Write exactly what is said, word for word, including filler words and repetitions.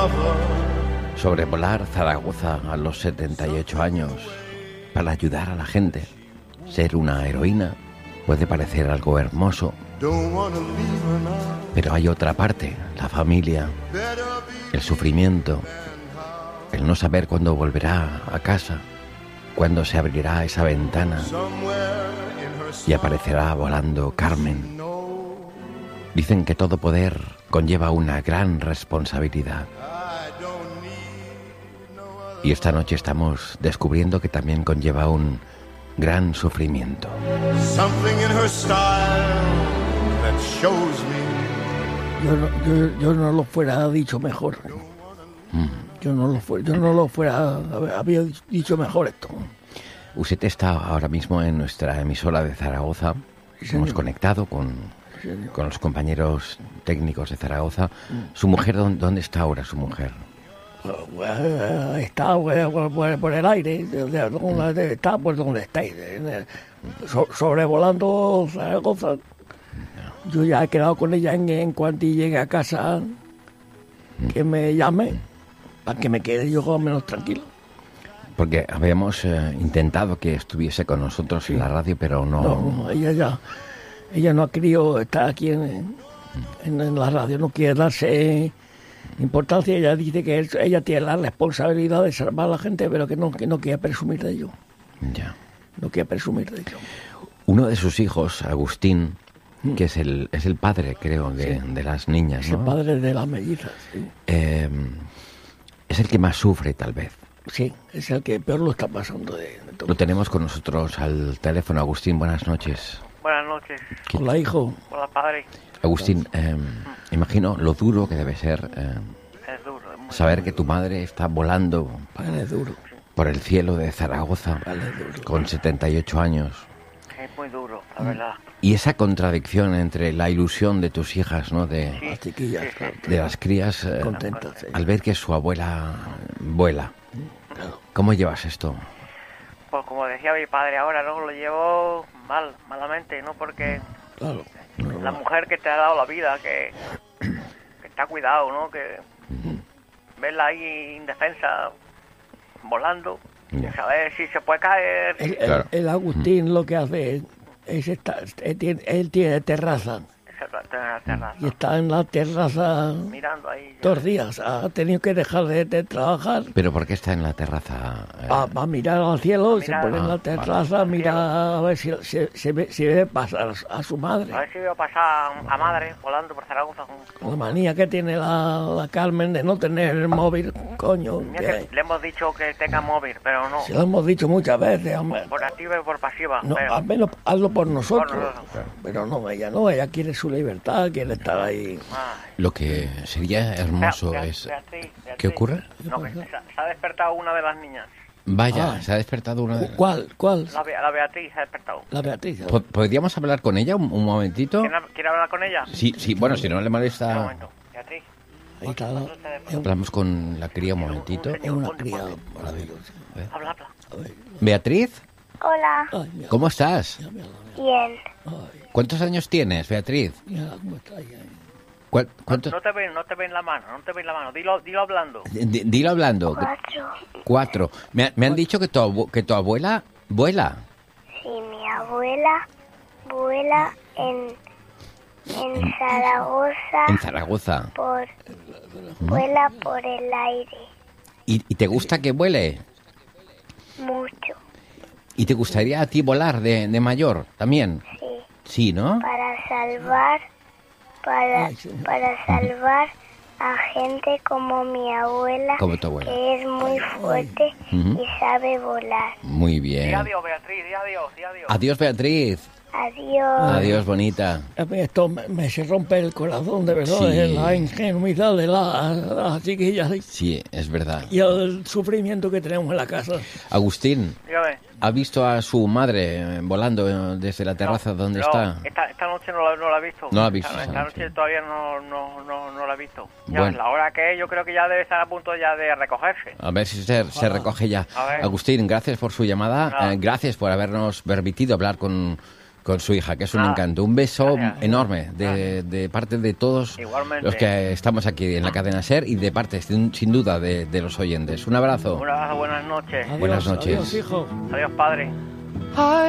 Sobrevolar Zaragoza a los setenta y ocho años para ayudar a la gente, ser una heroína, puede parecer algo hermoso. Pero hay otra parte, la familia, el sufrimiento, el no saber cuándo volverá a casa, cuándo se abrirá esa ventana y aparecerá volando Carmen. Dicen que todo poder conlleva una gran responsabilidad. Y esta noche estamos descubriendo que también conlleva un gran sufrimiento. Yo no, yo, yo no lo fuera dicho mejor. Mm. Yo no lo fuera, yo no lo fuera había dicho mejor esto. Usted está ahora mismo en nuestra emisora de Zaragoza. Sí, hemos conectado con, sí, con los compañeros técnicos de Zaragoza. Mm. ¿Su mujer dónde, dónde está ahora su mujer? Está por, por el aire, está por donde estáis, so, sobrevolando Zaragoza. Yo ya he quedado con ella en, en cuanto llegue a casa, que me llame, para que me quede yo menos tranquilo. Porque habíamos eh, intentado que estuviese con nosotros sí. en la radio, pero no... No, ella ya, ella no ha querido estar aquí en, en, en la radio, no quiere darse... importancia. Ella dice que ella tiene la responsabilidad de salvar a la gente, pero que no, que no quiere presumir de ello. Ya. No quiere presumir de ello. Uno de sus hijos, Agustín, mm. que es el es el padre, creo, de, sí. de las niñas, es ¿no? el padre de las mellizas, sí. Eh, es el que más sufre, tal vez. Sí, es el que peor lo está pasando de, de todo. Lo tenemos con nosotros al teléfono. Agustín, buenas noches. Buenas noches. Hola, hijo. Hola, padre. Agustín, eh, imagino lo duro que debe ser eh, es duro, es muy saber duro. que tu madre está volando vale, duro. por el cielo de Zaragoza vale, duro. con setenta y ocho años. Es muy duro, la verdad. Y esa contradicción entre la ilusión de tus hijas, ¿no? De, sí, las chiquillas, sí, sí. de las crías, eh, contentas, sí. al ver que su abuela vuela. Claro. ¿Cómo llevas esto? Pues como decía mi padre ahora, ¿no? Lo llevo mal, malamente, ¿no? Porque... Claro. La mujer que te ha dado la vida, que, que te ha cuidado, ¿no? Que verla ahí indefensa, volando, yeah. saber si se puede caer. El, el, claro. el Agustín lo que hace es, es estar, él, tiene, él tiene terraza. Terraza. Y está en la terraza mirando ahí ya. Todos los días. Ha tenido que dejar de, de trabajar. ¿Pero por qué está en la terraza? Eh? Va, va a mirar al cielo, mirar, se pone ah, en la terraza, vale. mira a ver si se, se, ve, si ve pasar a su madre. A ver si veo pasar a madre volando por Zaragoza. Con la manía que tiene la, la Carmen de no tener el móvil, coño. Que le hemos dicho que tenga móvil, pero no. Se lo hemos dicho muchas veces. Hombre. Por activa y por pasiva. No, pero... al menos hazlo por nosotros. Por nosotros. Pero no, ella no, ella quiere su libertad, quiere estar ahí. Lo que sería hermoso Beatriz, es... Beatriz, Beatriz. ¿Qué ocurre? No, que se, se ha despertado una de las niñas. Vaya, ah. se ha despertado una de... ¿Cuál? ¿Cuál? La, la Beatriz se ha despertado. La Beatriz. ¿Podríamos hablar con ella un, un momentito? ¿Quiere hablar con ella? Sí, sí, bueno, si no le molesta... Un momento, Beatriz. Ahí está la... Hablamos con la cría un momentito. Es una cría maravillosa. Habla, habla. ¿Beatriz? Hola. Ay, ¿Cómo estás? Bien. ¿Cuántos años tienes, Beatriz? ¿Cómo está ahí? ¿Cuántos? No te ven, no te ven la mano, no te ven la mano. Dilo, dilo hablando. D dilo hablando. Cuatro. Cuatro. Me, me han dicho que tu, abu que tu abuela vuela. Sí, mi abuela vuela en, en Zaragoza. En Zaragoza. Por, vuela por el aire. ¿Y, y te gusta que vuele? Mucho. ¿Y te gustaría a ti volar de, de mayor también? Sí. Sí, ¿no? Para salvar, para, para salvar a gente como mi abuela, como tu abuela, que es muy fuerte uh-huh. y sabe volar. Muy bien. Di adiós, Beatriz, di adiós, di adiós. Adiós, Beatriz. Adiós. Adiós, bonita. Esto me, me se rompe el corazón, de verdad, sí. Es la ingenuidad de las la chiquillas. Sí, es verdad. Y el sufrimiento que tenemos en la casa. Agustín, dígame. ¿Ha visto a su madre volando desde la terraza no, donde no, está? Esta, esta noche no la, no la he visto. No la ha visto. Esta, esta noche todavía no, no, no, no la he visto. Ya, bueno. La hora que es, yo creo que ya debe estar a punto ya de recogerse. A ver si se, se recoge ya. Agustín, gracias por su llamada. No. Eh, gracias por habernos permitido hablar con... con su hija, que es un Ah, encanto. Un beso gracias. enorme de, de parte de todos Igualmente. los que estamos aquí en la cadena SER y de parte, sin, sin duda, de, de los oyentes. Un abrazo. Un abrazo, buenas noches. Adiós, Buenas noches. Adiós, hijo. Adiós, padre.